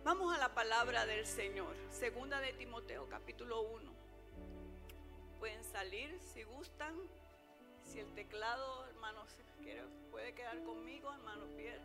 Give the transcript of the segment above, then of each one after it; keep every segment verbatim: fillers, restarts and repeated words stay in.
Vamos a la palabra del Señor. Segunda de Timoteo, capítulo uno. Pueden salir si gustan. Si el teclado, hermano, si quiere, puede quedar conmigo, hermano Pierre.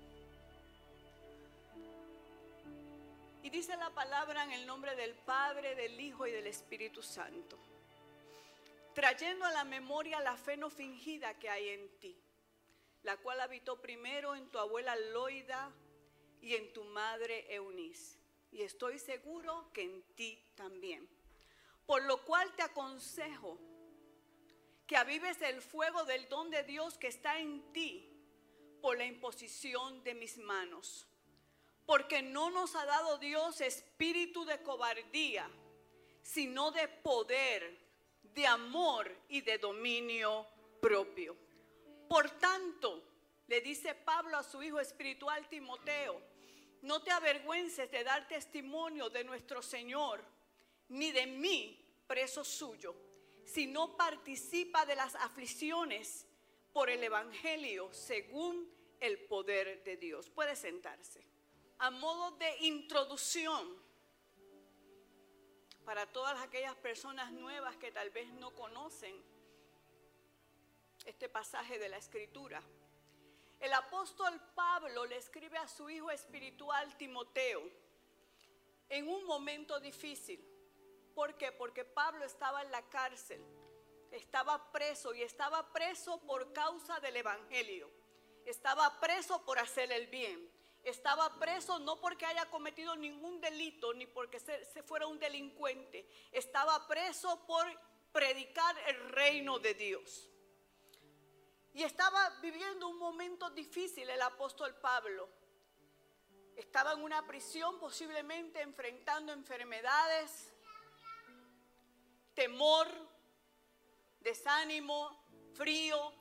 Y dice la palabra en el nombre del Padre, del Hijo y del Espíritu Santo, trayendo a la memoria la fe no fingida que hay en ti, la cual habitó primero en tu abuela Loida y en tu madre Eunice, y estoy seguro que en ti también. Por lo cual te aconsejo que avives el fuego del don de Dios que está en ti por la imposición de mis manos. Porque no nos ha dado Dios espíritu de cobardía, sino de poder, de amor y de dominio propio. Por tanto, le dice Pablo a su hijo espiritual Timoteo, no te avergüences de dar testimonio de nuestro Señor, ni de mí, preso suyo, sino participa de las aflicciones por el evangelio según el poder de Dios. Puede sentarse. A modo de introducción, para todas aquellas personas nuevas que tal vez no conocen este pasaje de la Escritura, el apóstol Pablo le escribe a su hijo espiritual Timoteo en un momento difícil. ¿Por qué? Porque Pablo estaba en la cárcel, estaba preso y estaba preso por causa del evangelio. Estaba preso por hacer el bien. Estaba preso no porque haya cometido ningún delito ni porque se, se fuera un delincuente. Estaba preso por predicar el reino de Dios. Y estaba viviendo un momento difícil el apóstol Pablo. Estaba en una prisión, posiblemente enfrentando enfermedades, temor, desánimo, frío.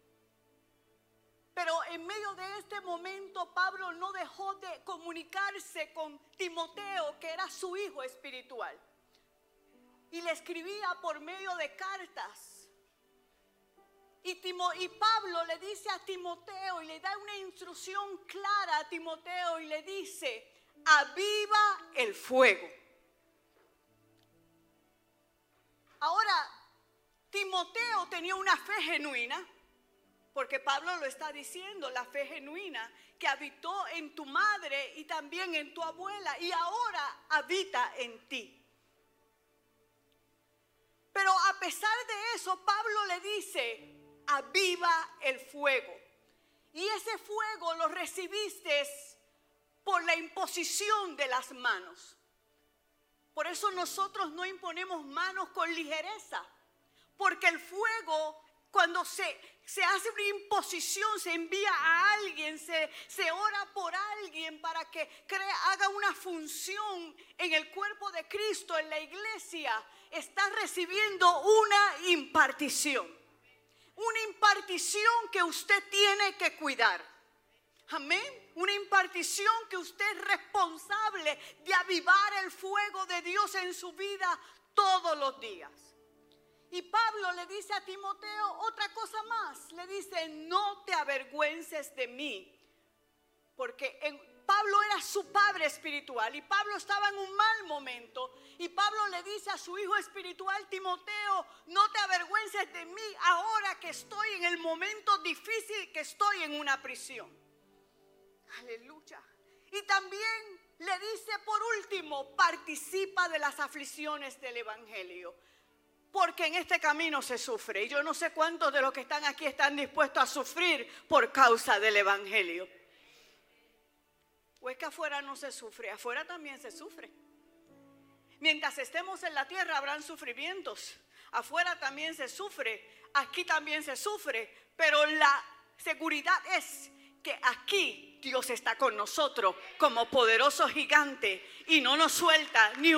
Pero en medio de este momento Pablo no dejó de comunicarse con Timoteo, que era su hijo espiritual. Y le escribía por medio de cartas. Y, Timo, y Pablo le dice a Timoteo y le da una instrucción clara a Timoteo y le dice, aviva el fuego. Ahora, Timoteo tenía una fe genuina, porque Pablo lo está diciendo, la fe genuina que habitó en tu madre y también en tu abuela y ahora habita en ti. Pero a pesar de eso, Pablo le dice, aviva el fuego. Y ese fuego lo recibiste por la imposición de las manos. Por eso nosotros no imponemos manos con ligereza, porque el fuego, cuando se, se hace una imposición, se envía a alguien, se, se ora por alguien para que crea, haga una función en el cuerpo de Cristo, en la iglesia, está recibiendo una impartición. Una impartición que usted tiene que cuidar. Amén. Una impartición que usted es responsable de avivar el fuego de Dios en su vida todos los días. Y Pablo le dice a Timoteo otra cosa más. Le dice, no te avergüences de mí. Porque en, Pablo era su padre espiritual y Pablo estaba en un mal momento. Y Pablo le dice a su hijo espiritual Timoteo, no te avergüences de mí ahora que estoy en el momento difícil, que estoy en una prisión. Aleluya. Y también le dice por último, participa de las aflicciones del evangelio. Porque en este camino se sufre. Y yo no sé cuántos de los que están aquí están dispuestos a sufrir por causa del evangelio. ¿O es que afuera no se sufre? Afuera también se sufre. Mientras estemos en la tierra habrán sufrimientos. Afuera también se sufre. Aquí también se sufre. Pero la seguridad es que aquí Dios está con nosotros como poderoso gigante y no nos suelta ni un